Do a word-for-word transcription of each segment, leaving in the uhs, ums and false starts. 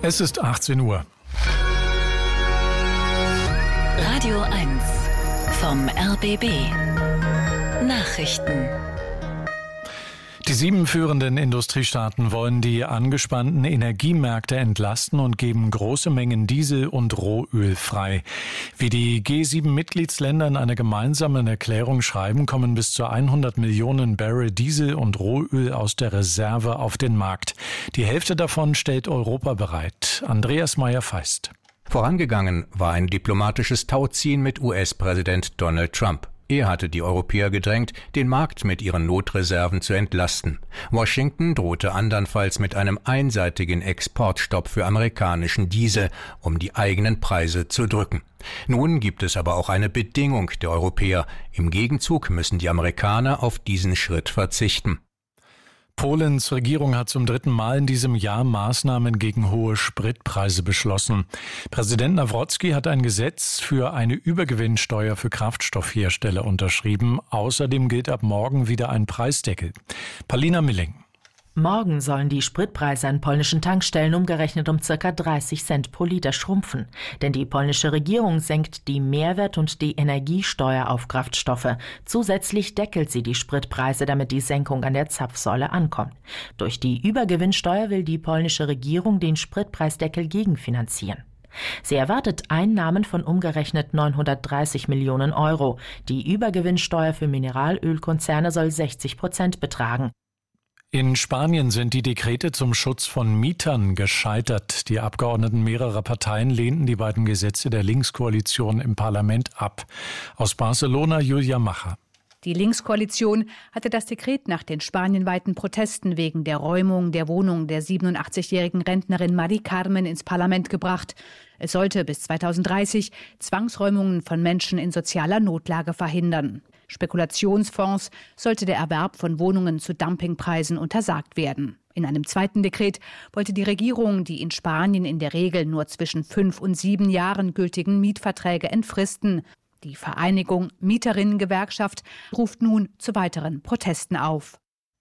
Es ist achtzehn Uhr. Radio eins vom R B B. Nachrichten. Die sieben führenden Industriestaaten wollen die angespannten Energiemärkte entlasten und geben große Mengen Diesel und Rohöl frei. Wie die G sieben Mitgliedsländer in einer gemeinsamen Erklärung schreiben, kommen bis zu hundert Millionen Barrel Diesel und Rohöl aus der Reserve auf den Markt. Die Hälfte davon stellt Europa bereit. Andreas Meyer-Feist. Vorangegangen war ein diplomatisches Tauziehen mit U S-Präsident Donald Trump. Er hatte die Europäer gedrängt, den Markt mit ihren Notreserven zu entlasten. Washington drohte andernfalls mit einem einseitigen Exportstopp für amerikanischen Diesel, um die eigenen Preise zu drücken. Nun gibt es aber auch eine Bedingung der Europäer. Im Gegenzug müssen die Amerikaner auf diesen Schritt verzichten. Polens Regierung hat zum dritten Mal in diesem Jahr Maßnahmen gegen hohe Spritpreise beschlossen. Präsident Nawrocki hat ein Gesetz für eine Übergewinnsteuer für Kraftstoffhersteller unterschrieben. Außerdem gilt ab morgen wieder ein Preisdeckel. Palina Milling. Morgen sollen die Spritpreise an polnischen Tankstellen umgerechnet um ca. dreißig Cent pro Liter schrumpfen. Denn die polnische Regierung senkt die Mehrwert- und die Energiesteuer auf Kraftstoffe. Zusätzlich deckelt sie die Spritpreise, damit die Senkung an der Zapfsäule ankommt. Durch die Übergewinnsteuer will die polnische Regierung den Spritpreisdeckel gegenfinanzieren. Sie erwartet Einnahmen von umgerechnet neunhundertdreißig Millionen Euro. Die Übergewinnsteuer für Mineralölkonzerne soll sechzig Prozent betragen. In Spanien sind die Dekrete zum Schutz von Mietern gescheitert. Die Abgeordneten mehrerer Parteien lehnten die beiden Gesetze der Linkskoalition im Parlament ab. Aus Barcelona Julia Macher. Die Linkskoalition hatte das Dekret nach den spanienweiten Protesten wegen der Räumung der Wohnung der siebenundachtzigjährigen Rentnerin Mari Carmen ins Parlament gebracht. Es sollte bis zweitausenddreißig Zwangsräumungen von Menschen in sozialer Notlage verhindern. Spekulationsfonds sollte der Erwerb von Wohnungen zu Dumpingpreisen untersagt werden. In einem zweiten Dekret wollte die Regierung die in Spanien in der Regel nur zwischen fünf und sieben Jahren gültigen Mietverträge entfristen. Die Vereinigung Mieterinnengewerkschaft ruft nun zu weiteren Protesten auf.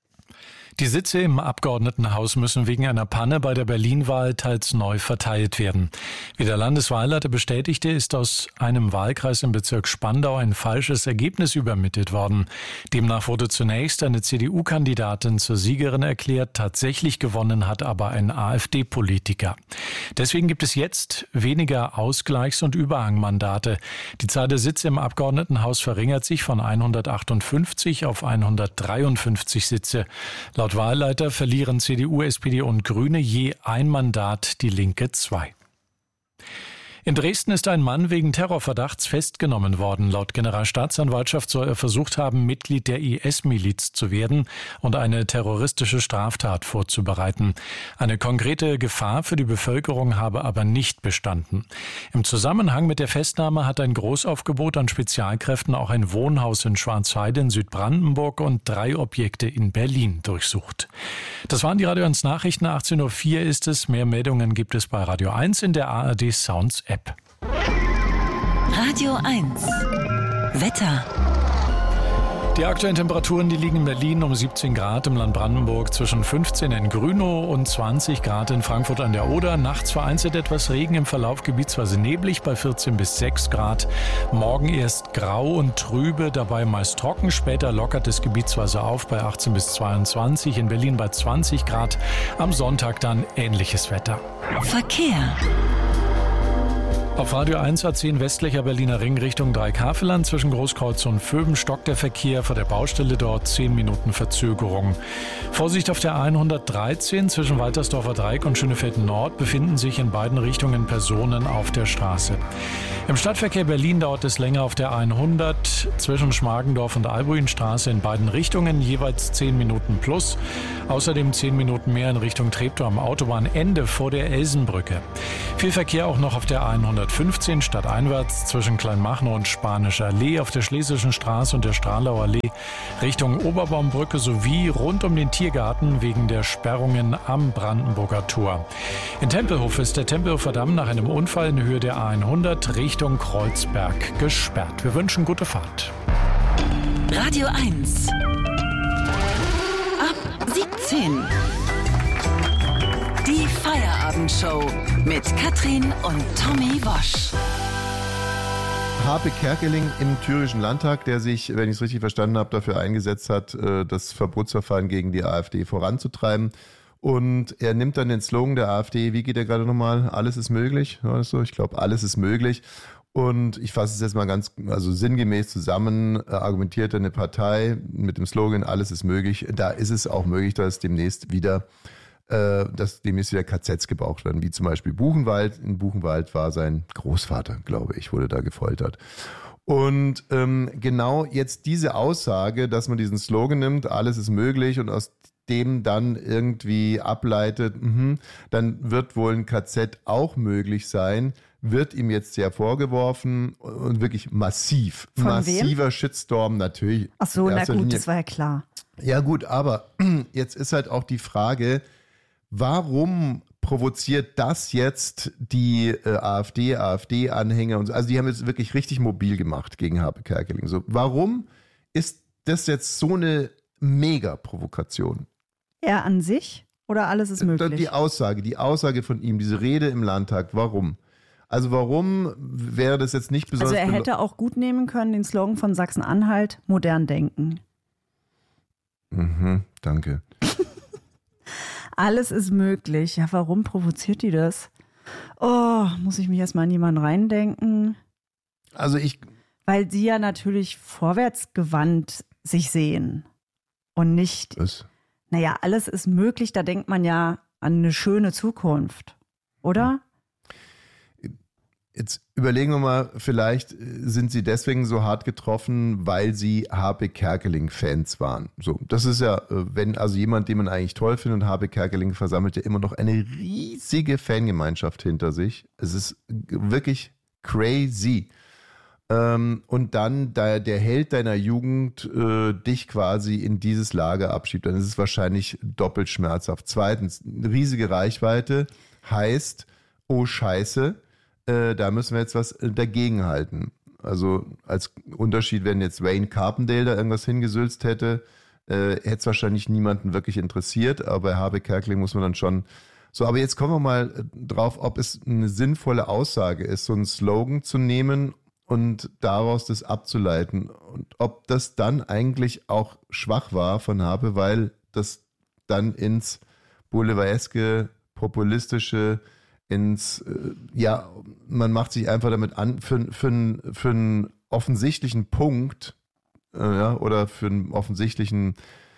Die Sitze im Abgeordnetenhaus müssen wegen einer Panne bei der Berlin-Wahl teils neu verteilt werden. Wie der Landeswahlleiter bestätigte, ist aus einem Wahlkreis im Bezirk Spandau ein falsches Ergebnis übermittelt worden. Demnach wurde zunächst eine C D U-Kandidatin zur Siegerin erklärt, tatsächlich gewonnen hat aber ein AfD-Politiker. Deswegen gibt es jetzt weniger Ausgleichs- und Überhangmandate. Die Zahl der Sitze im Abgeordnetenhaus verringert sich von hundertachtundfünfzig auf hundertdreiundfünfzig Sitze. Laut Wahlleiter verlieren C D U, S P D und Grüne je ein Mandat, die Linke zwei. In Dresden ist ein Mann wegen Terrorverdachts festgenommen worden. Laut Generalstaatsanwaltschaft soll er versucht haben, Mitglied der I S-Miliz zu werden und eine terroristische Straftat vorzubereiten. Eine konkrete Gefahr für die Bevölkerung habe aber nicht bestanden. Im Zusammenhang mit der Festnahme hat ein Großaufgebot an Spezialkräften auch ein Wohnhaus in Schwarzheide in Südbrandenburg und drei Objekte in Berlin durchsucht. Das waren die Radio eins Nachrichten. achtzehn Uhr vier ist es. Mehr Meldungen gibt es bei Radio eins in der A R D Sounds App. Radio eins Wetter. Die aktuellen Temperaturen, die liegen in Berlin um siebzehn Grad, im Land Brandenburg zwischen fünfzehn in Grünow und zwanzig Grad in Frankfurt an der Oder. Nachts vereinzelt etwas Regen, im Verlauf gebietsweise neblig bei vierzehn bis sechs Grad. Morgen erst grau und trübe, dabei meist trocken. Später lockert es gebietsweise auf bei achtzehn bis zweiundzwanzig, in Berlin bei zwanzig Grad. Am Sonntag dann ähnliches Wetter. Verkehr. Auf Radio eins A zehn westlicher Berliner Ring Richtung Dreieckhaveland zwischen Großkreuz und Vöben stockt der Verkehr vor der Baustelle dort zehn Minuten Verzögerung. Vorsicht auf der hundertdreizehn zwischen Waltersdorfer Dreieck und Schönefeld Nord befinden sich in beiden Richtungen Personen auf der Straße. Im Stadtverkehr Berlin dauert es länger auf der hundert zwischen Schmargendorf und Albuinstraße in beiden Richtungen jeweils zehn Minuten plus. Außerdem zehn Minuten mehr in Richtung Treptow am Autobahnende vor der Elsenbrücke. Viel Verkehr auch noch auf der hundertfünfzehn stadteinwärts zwischen Kleinmachnow und Spanischer Allee, auf der Schlesischen Straße und der Strahlau Allee Richtung Oberbaumbrücke sowie rund um den Tiergarten wegen der Sperrungen am Brandenburger Tor. In Tempelhof ist der Tempelhofer Damm nach einem Unfall in Höhe der hundert Richtung Kreuzberg gesperrt. Wir wünschen gute Fahrt. Radio eins. Ab siebzehn. Die Feierabend. Abendshow mit Katrin und Tommy Wosch. Harpe Kerkeling im Thüringischen Landtag, der sich, wenn ich es richtig verstanden habe, dafür eingesetzt hat, das Verbotsverfahren gegen die AfD voranzutreiben. Und er nimmt dann den Slogan der AfD, wie geht er gerade nochmal? Alles ist möglich. War das so? Ich glaube, alles ist möglich. Und ich fasse es jetzt mal ganz also sinngemäß zusammen, argumentiert eine Partei mit dem Slogan, alles ist möglich. Da ist es auch möglich, dass demnächst wieder, äh, dass demnächst wieder K Zs gebraucht werden, wie zum Beispiel Buchenwald. In Buchenwald war sein Großvater, glaube ich, wurde da gefoltert. Und ähm, genau jetzt diese Aussage, dass man diesen Slogan nimmt, alles ist möglich und aus dem dann irgendwie ableitet, mh, dann wird wohl ein K Z auch möglich sein, wird ihm jetzt sehr vorgeworfen und wirklich massiv. Von massiver wem? Shitstorm natürlich. Ach so, na gut, Linie. Das war ja klar. Ja gut, aber jetzt ist halt auch die Frage, warum provoziert das jetzt die äh, AfD, AfD-Anhänger und so? Also die haben jetzt wirklich richtig mobil gemacht gegen Harpe Kerkeling. So, warum ist das jetzt so eine Mega-Provokation? Er an sich oder alles ist möglich? Die Aussage, die Aussage von ihm, diese Rede im Landtag, warum? Also warum wäre das jetzt nicht besonders... Also er hätte auch gut nehmen können, den Slogan von Sachsen-Anhalt, modern denken. Mhm, danke. Alles ist möglich. Ja, warum provoziert die das? Oh, muss ich mich erstmal in jemanden reindenken? Also ich... Weil sie ja natürlich vorwärtsgewandt sich sehen und nicht... Was? Naja, alles ist möglich, da denkt man ja an eine schöne Zukunft, oder? Jetzt überlegen wir mal, vielleicht sind sie deswegen so hart getroffen, weil sie Harpe Kerkeling-Fans waren. So, das ist ja, wenn also jemand, den man eigentlich toll findet, und Harpe Kerkeling versammelt ja immer noch eine riesige Fangemeinschaft hinter sich. Es ist wirklich crazy. Ähm, und dann der, der Held deiner Jugend äh, dich quasi in dieses Lager abschiebt, dann ist es wahrscheinlich doppelt schmerzhaft. Zweitens, eine riesige Reichweite heißt, oh Scheiße, äh, da müssen wir jetzt was dagegen halten. Also als Unterschied, wenn jetzt Wayne Carpendale da irgendwas hingesülzt hätte, äh, hätte es wahrscheinlich niemanden wirklich interessiert, aber bei Harpe Kerkeling muss man dann schon so, aber jetzt kommen wir mal drauf, ob es eine sinnvolle Aussage ist, so einen Slogan zu nehmen und daraus das abzuleiten. Und ob das dann eigentlich auch schwach war von Harpe, weil das dann ins Boulevardeske, populistische, ins, äh, ja, man macht sich einfach damit an, für, für, für einen offensichtlichen Punkt äh, ja, oder für einen offensichtlichen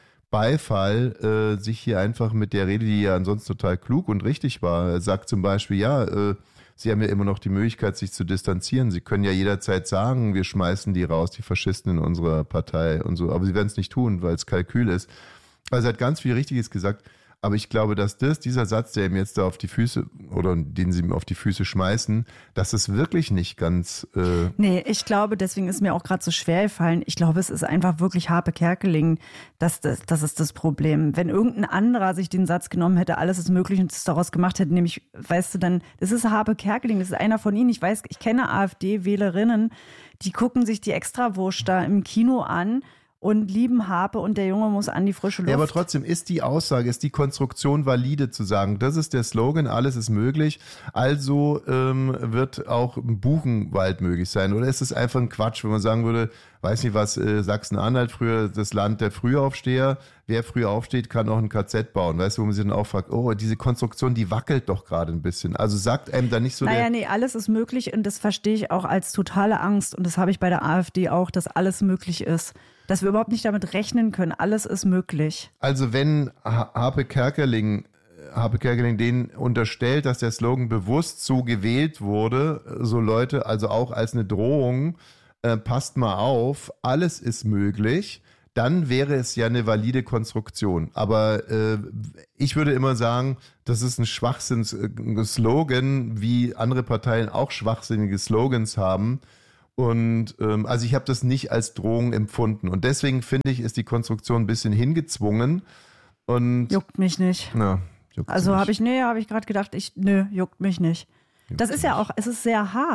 Beifall äh, sich hier einfach mit der Rede, die ja ansonsten total klug und richtig war, er sagt zum Beispiel, ja, äh, Sie haben ja immer noch die Möglichkeit, sich zu distanzieren. Sie können ja jederzeit sagen, wir schmeißen die raus, die Faschisten in unserer Partei und so. Aber sie werden es nicht tun, weil es Kalkül ist. Also er hat ganz viel Richtiges gesagt. Aber ich glaube, dass das, dieser Satz, der ihm jetzt da auf die Füße, oder den sie ihm auf die Füße schmeißen, dass es wirklich nicht ganz... Äh nee, ich glaube, deswegen ist mir auch gerade so schwer gefallen. Ich glaube, es ist einfach wirklich Harpe Kerkeling. Das, das, das ist das Problem. Wenn irgendein anderer sich den Satz genommen hätte, alles ist möglich und es daraus gemacht hätte, nämlich, weißt du, dann, das ist Harpe Kerkeling, das ist einer von ihnen. Ich weiß, ich kenne AfD-Wählerinnen, die gucken sich die Extrawurst da im Kino an und lieben Harpe und der Junge muss an die frische Luft. Ja, aber trotzdem ist die Aussage, ist die Konstruktion valide zu sagen, das ist der Slogan, alles ist möglich, also ähm, wird auch Buchenwald möglich sein. Oder ist es einfach ein Quatsch, wenn man sagen würde, weiß nicht was, äh, Sachsen-Anhalt, früher das Land der Frühaufsteher, wer früh aufsteht, kann auch ein K Z bauen. Weißt du, wo man sich dann auch fragt, oh, diese Konstruktion, die wackelt doch gerade ein bisschen. Also sagt einem da nicht so naja, der... nee, alles ist möglich und das verstehe ich auch als totale Angst und das habe ich bei der AfD auch, dass alles möglich ist. Dass wir überhaupt nicht damit rechnen können. Alles ist möglich. Also wenn Harpe Kerkeling, Harpe Kerkeling denen unterstellt, dass der Slogan bewusst so gewählt wurde, so Leute, also auch als eine Drohung, äh, passt mal auf, alles ist möglich, dann wäre es ja eine valide Konstruktion. Aber äh, ich würde immer sagen, das ist ein Schwachsinns-Slogan, wie andere Parteien auch schwachsinnige Slogans haben. Und ähm, also ich habe das nicht als Drohung empfunden. Und deswegen finde ich, ist die Konstruktion ein bisschen hingezwungen. Und juckt mich nicht. Na, juckt also nicht. habe ich, nee, habe ich gerade gedacht, ich, nö, juckt mich nicht. Juckt das ist ja auch, es ist sehr hart.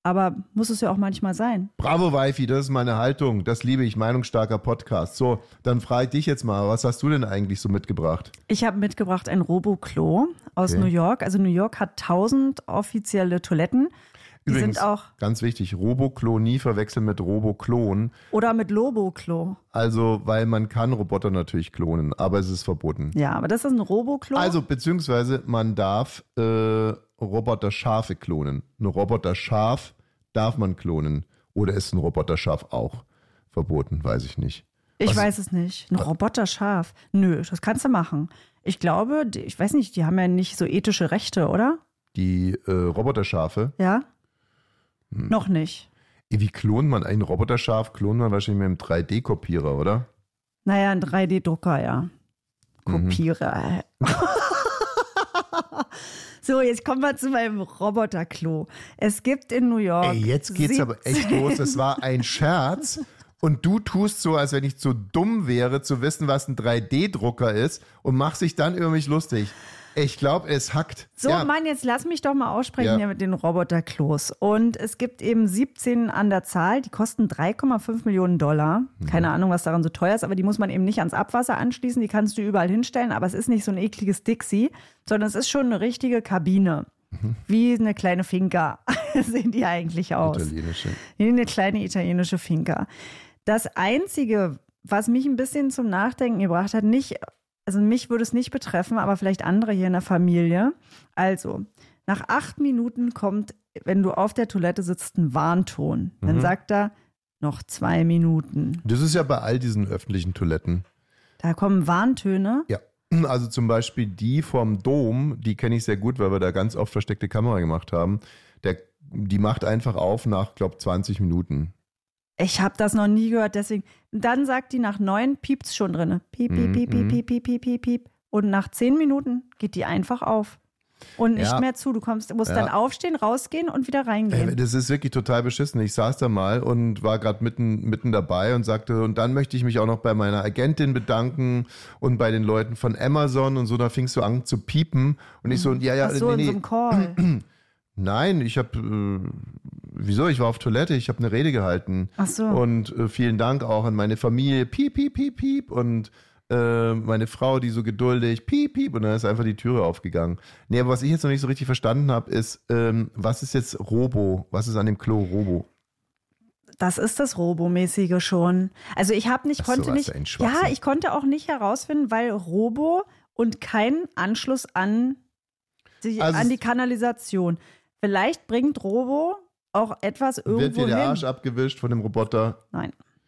Aber muss es ja auch manchmal sein. Bravo, Weifi, das ist meine Haltung. Das liebe ich, meinungsstarker Podcast. So, dann frage ich dich jetzt mal, was hast du denn eigentlich so mitgebracht? Ich habe mitgebracht ein Roboklo aus Okay. New York. Also New York hat tausend offizielle Toiletten. Die Übrigens, sind auch, ganz wichtig, Roboklo nie verwechseln mit Roboklon. oder mit Loboklo. Also, weil man kann Roboter natürlich klonen, aber es ist verboten. Ja, aber das ist ein Roboklo. Also, beziehungsweise man darf äh, Roboter-Schafe klonen. Ein Roboter-Schaf darf man klonen. Oder ist ein Roboter-Schaf auch verboten? Weiß ich nicht. ich was- weiß es nicht. Ein Roboterschaf. Nö, das kannst du machen. Ich glaube, die, ich weiß nicht, die haben ja nicht so ethische Rechte, oder? Die äh, Roboter-Schafe, Ja? Hm. Noch nicht. wie klont man ein Roboterschaf? Klont man wahrscheinlich mit einem drei D-Kopierer, oder? Naja, ein drei D-Drucker, ja. Mhm. Kopierer. So, jetzt kommen wir zu meinem Roboterklo. Es gibt in New York. Ey, jetzt geht's aber echt los. Das war ein Scherz. Und du tust so, als wenn ich zu dumm wäre, zu wissen, was ein drei D-Drucker ist und machst dich dann über mich lustig. Ich glaube, es hackt. So, ja. Mann, jetzt lass mich doch mal aussprechen Ja. hier mit den Roboterklos. Und es gibt eben siebzehn an der Zahl, die kosten drei Komma fünf Millionen Dollar. Keine Ahnung, was daran so teuer ist, aber die muss man eben nicht ans Abwasser anschließen, die kannst du überall hinstellen, aber es ist nicht so ein ekliges Dixie, sondern es ist schon eine richtige Kabine. Wie eine kleine Finca sehen die eigentlich aus. Italienische. Wie eine kleine italienische Finca. Das Einzige, was mich ein bisschen zum Nachdenken gebracht hat, nicht, also mich würde es nicht betreffen, aber vielleicht andere hier in der Familie. Also, nach acht Minuten kommt, wenn du auf der Toilette sitzt, ein Warnton. Dann Mhm. sagt er, noch zwei Minuten. Das ist ja bei all diesen öffentlichen Toiletten. Da kommen Warntöne. Ja. Also zum Beispiel die vom Dom, die kenne ich sehr gut, weil wir da ganz oft versteckte Kamera gemacht haben. Der, die macht einfach auf nach, glaube ich, zwanzig Minuten. Ich habe das noch nie gehört, deswegen. Dann sagt die, nach neun piept's schon drin. Piep, piep, Mhm, piep, piep, mhm. piep, piep, piep, piep, piep. Und nach zehn Minuten geht die einfach auf. Und nicht Ja. mehr zu. Du kommst, musst Ja. dann aufstehen, rausgehen und wieder reingehen. Ey, das ist wirklich total beschissen. Ich saß da mal und war gerade mitten, mitten dabei und sagte, und dann möchte ich mich auch noch bei meiner Agentin bedanken und bei den Leuten von Amazon und so. Da fingst du an zu piepen. Und ich so, ja, ja, Ach so, nee, in nee. so einem Call. Nein, ich habe, äh, wieso? Ich war auf Toilette, ich habe eine Rede gehalten. Ach so. Und äh, vielen Dank auch an meine Familie, piep, piep, piep, piep. Und äh, meine Frau, die so geduldig, piep, piep. Und dann ist einfach die Türe aufgegangen. Nee, aber was ich jetzt noch nicht so richtig verstanden habe, ist, ähm, was ist jetzt Robo? Was ist an dem Klo Robo? Das ist das Robomäßige schon. Also ich habe nicht, Ach so, konnte was nicht, für ein Schwachsinn. ja, ich konnte auch nicht herausfinden, weil Robo und kein Anschluss an die, Also an es- die Kanalisation. Vielleicht bringt Robo auch etwas Wird irgendwo dir der hin. Arsch abgewischt von dem Roboter? Nein.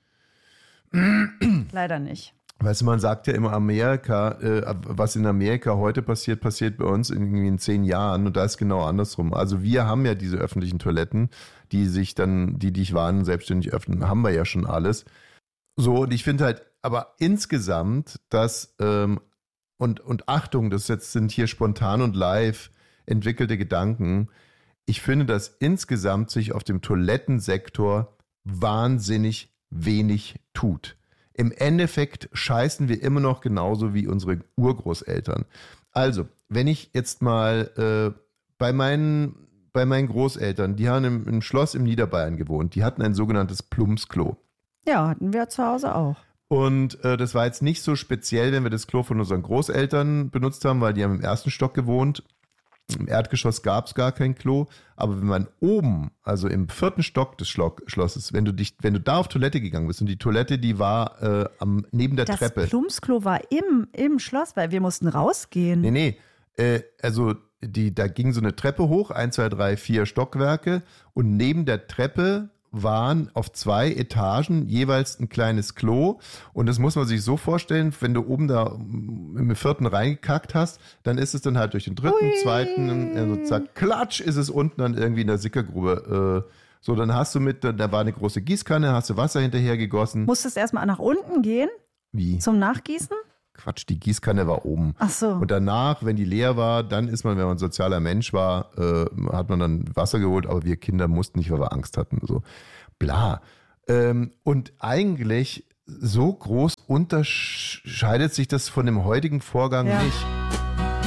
Leider nicht. Weißt du, man sagt ja immer Amerika, äh, was in Amerika heute passiert, passiert bei uns irgendwie in zehn Jahren und da ist genau andersrum. Also wir haben ja diese öffentlichen Toiletten, die sich dann, die dich warnen, selbstständig öffnen, haben wir ja schon alles. So, und ich finde halt, aber insgesamt, dass, ähm, und, und Achtung, das jetzt sind hier spontan und live entwickelte Gedanken, ich finde, dass insgesamt sich auf dem Toilettensektor wahnsinnig wenig tut. Im Endeffekt scheißen wir immer noch genauso wie unsere Urgroßeltern. Also, wenn ich jetzt mal äh, bei, meinen, bei meinen Großeltern, die haben im, im Schloss im Niederbayern gewohnt, die hatten ein sogenanntes Plumpsklo. Ja, hatten wir zu Hause auch. Und äh, das war jetzt nicht so speziell, wenn wir das Klo von unseren Großeltern benutzt haben, weil die haben im ersten Stock gewohnt. Im Erdgeschoss gab es gar kein Klo, aber wenn man oben, also im vierten Stock des Schlock, Schlosses, wenn du dich, wenn du da auf Toilette gegangen bist und die Toilette, die war äh, am, neben der Das Treppe. Plumpsklo war im, im Schloss, weil wir mussten rausgehen. Nee, nee, äh, also die, da ging so eine Treppe hoch, eins, zwei, drei, vier Stockwerke und neben der Treppe waren auf zwei Etagen jeweils ein kleines Klo und das muss man sich so vorstellen, wenn du oben da im vierten reingekackt hast, dann ist es dann halt durch den dritten, Ui. zweiten, also zack, klatsch, ist es unten dann irgendwie in der Sickergrube. Äh, so, dann hast du mit, da war eine große Gießkanne, hast du Wasser hinterher gegossen. Musstest erstmal nach unten gehen Wie? zum Nachgießen? Quatsch, die Gießkanne war oben. Ach so. Und danach, wenn die leer war, dann ist man, wenn man ein sozialer Mensch war, äh, hat man dann Wasser geholt, aber wir Kinder mussten nicht, weil wir Angst hatten. So, bla. Ähm, und eigentlich so groß unterscheidet sich das von dem heutigen Vorgang Ja. nicht.